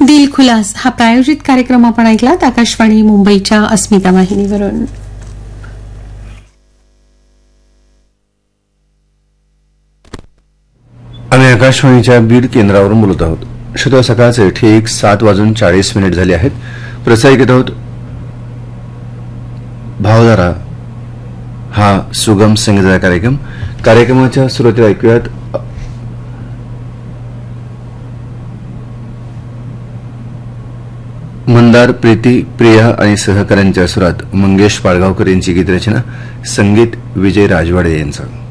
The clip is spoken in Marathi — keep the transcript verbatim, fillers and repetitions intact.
दिल खुलास हा प्रायोजित कार्यक्रम आपण ऐकलात आकाशवाणी मुंबईच्या अस्मिता वाहिनीवरून. आम्ही आकाशवाणीच्या बीड केंद्रावरून बोलत आहोत. श्रोता, सकाळचे ठीक सात वाजून चाळीस मिनिट झाले आहेत. प्रसारित आहोत भावधारा हा सुगम संगीताचा कार्यक्रम. कार्यक्रमाच्या सुरुवातीला ऐकूयात मंदार, प्रीती, प्रिया आणि सहकाऱ्यांच्या सुरात मंगेश पाळगावकर यांची गीतरचना, संगीत विजय राजवाडे यांचं.